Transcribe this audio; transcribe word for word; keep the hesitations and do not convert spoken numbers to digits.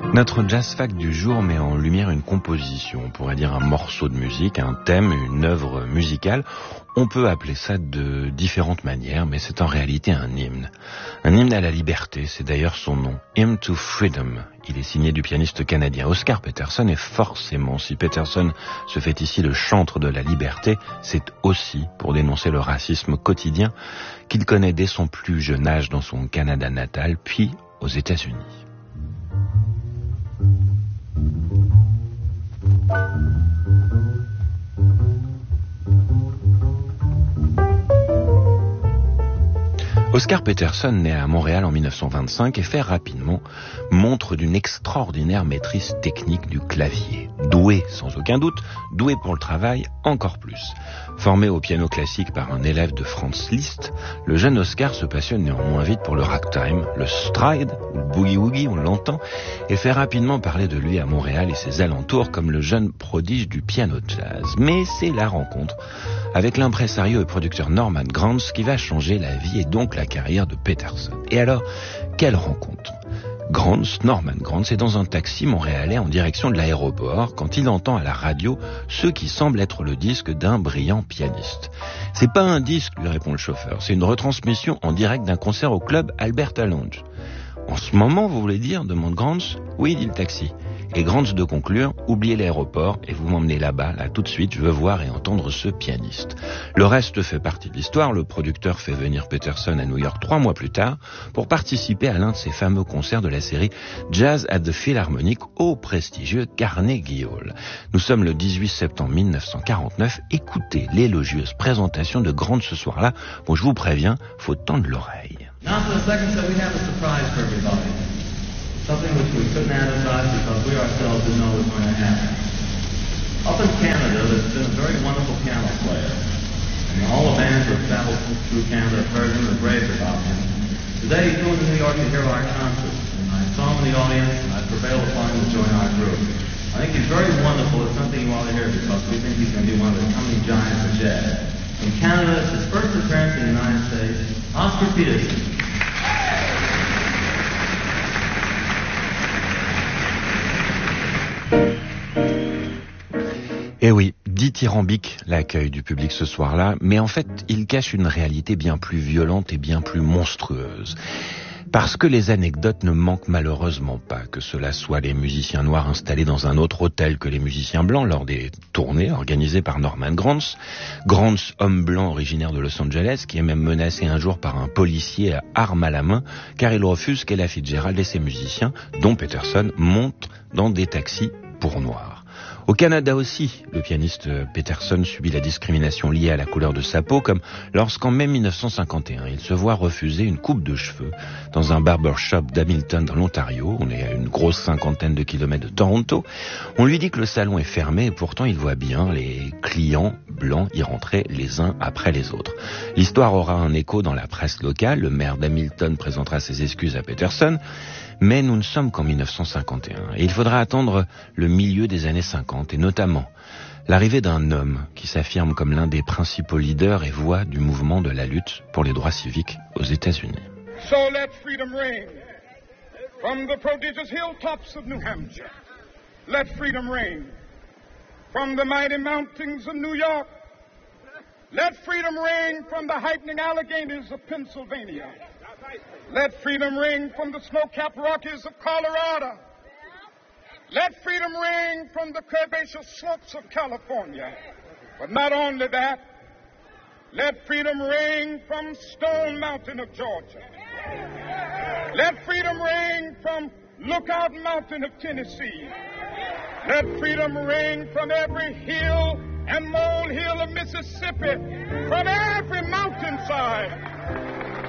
Notre jazz fact du jour met en lumière une composition, on pourrait dire un morceau de musique, un thème, une œuvre musicale. On peut appeler ça de différentes manières, mais c'est en réalité un hymne. Un hymne à la liberté, c'est d'ailleurs son nom, Hymn to Freedom. Il est signé du pianiste canadien Oscar Peterson, et forcément, si Peterson se fait ici le chantre de la liberté, c'est aussi pour dénoncer le racisme quotidien qu'il connaît dès son plus jeune âge dans son Canada natal, puis aux États-Unis. Oscar Peterson naît à Montréal en dix-neuf cent vingt-cinq et fait rapidement montre d'une extraordinaire maîtrise technique du clavier. Doué sans aucun doute, doué pour le travail encore plus. Formé au piano classique par un élève de Franz Liszt, le jeune Oscar se passionne néanmoins vite pour le ragtime, le stride, ou le boogie-woogie, on l'entend, et fait rapidement parler de lui à Montréal et ses alentours comme le jeune prodige du piano jazz. Mais c'est la rencontre avec l'impresario et producteur Norman Granz qui va changer la vie et donc la carrière de Peterson. Et alors, quelle rencontre ? Granz, Norman Granz, est dans un taxi montréalais en direction de l'aéroport quand il entend à la radio ce qui semble être le disque d'un brillant pianiste. « C'est pas un disque », lui répond le chauffeur, « c'est une retransmission en direct d'un concert au club Alberta Lounge. »« En ce moment, vous voulez dire ?» demande Granz. « Oui, dit le taxi. » Et Granz de conclure, oubliez l'aéroport et vous m'emmenez là-bas, là tout de suite, je veux voir et entendre ce pianiste. Le reste fait partie de l'histoire, le producteur fait venir Peterson à New York trois mois plus tard pour participer à l'un de ses fameux concerts de la série Jazz at the Philharmonic au prestigieux Carnegie Hall. Nous sommes le dix-huit septembre mille neuf cent quarante-neuf, écoutez l'élogieuse présentation de Granz ce soir-là. Bon, je vous préviens, faut tendre l'oreille. Now for the second set, we have a surprise for everybody. Something which we couldn't advertise because we ourselves didn't know was going to happen. Up in Canada, there's been a very wonderful piano player. And all the bands who have traveled through Canada have heard him and raved about him. Today, he flew to New York to hear our concert. And I saw him in the audience, and I prevailed upon him to join our group. I think he's very wonderful. It's something you ought to hear because we think he's going to be one of the coming giants of jazz. In Canada, it's his first appearance in the United States, Oscar Peterson. Eh oui, dithyrambique l'accueil du public ce soir-là, mais en fait, il cache une réalité bien plus violente et bien plus monstrueuse. Parce que les anecdotes ne manquent malheureusement pas, que cela soit les musiciens noirs installés dans un autre hôtel que les musiciens blancs lors des tournées organisées par Norman Granz. Granz, homme blanc originaire de Los Angeles, qui est même menacé un jour par un policier à arme à la main, car il refuse qu'Ella Fitzgerald et ses musiciens, dont Peterson, montent dans des taxis pour noirs. Au Canada aussi, le pianiste Peterson subit la discrimination liée à la couleur de sa peau, comme lorsqu'en mai dix-neuf cent cinquante et un, il se voit refuser une coupe de cheveux dans un barbershop d'Hamilton dans l'Ontario. On est à une grosse cinquantaine de kilomètres de Toronto. On lui dit que le salon est fermé et pourtant il voit bien les clients blancs y rentrer les uns après les autres. L'histoire aura un écho dans la presse locale. Le maire d'Hamilton présentera ses excuses à Peterson. Mais nous ne sommes qu'en dix-neuf cent cinquante et un et il faudra attendre le milieu des années cinquante et notamment l'arrivée d'un homme qui s'affirme comme l'un des principaux leaders et voix du mouvement de la lutte pour les droits civiques aux États-Unis. So let freedom ring from the prodigious hilltops of New Hampshire. Let freedom ring from the mighty mountains of New York. Let freedom ring from the heightening Alleghenies of Pennsylvania. Let freedom ring from the snow-capped Rockies of Colorado. Let freedom ring from the curvaceous slopes of California. But not only that, let freedom ring from Stone Mountain of Georgia. Let freedom ring from Lookout Mountain of Tennessee. Let freedom ring from every hill and molehill of Mississippi, from every mountainside.